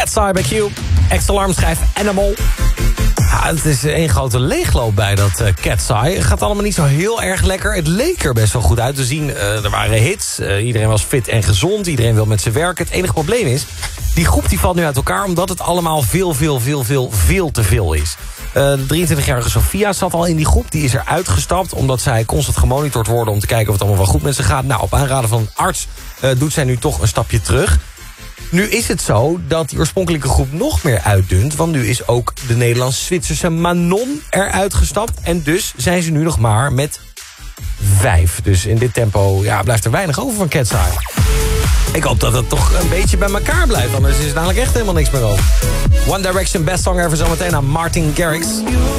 Cat's Eye bij Q. X-Alarm schrijft Animal. Ja, het is één grote leegloop bij dat Cat's Eye. Het gaat allemaal niet zo heel erg lekker. Het leek er best wel goed uit te zien. Er waren hits. Iedereen was fit en gezond. Iedereen wil met ze werken. Het enige probleem is, die groep die valt nu uit elkaar omdat het allemaal veel te veel is. De 23-jarige Sophia zat al in die groep. Die is er uitgestapt omdat zij constant gemonitord worden om te kijken of het allemaal wel goed met ze gaat. Nou, op aanraden van een arts doet zij nu toch een stapje terug. Nu is het zo dat die oorspronkelijke groep nog meer uitdunt. Want nu is ook de Nederlands-Zwitserse Manon eruit gestapt. En dus zijn ze nu nog maar met 5. Dus in dit tempo blijft er weinig over van Cat's Eye. Ik hoop dat het toch een beetje bij elkaar blijft. Anders is er namelijk echt helemaal niks meer over. One Direction Best Song Ever zometeen aan Martin Garrix.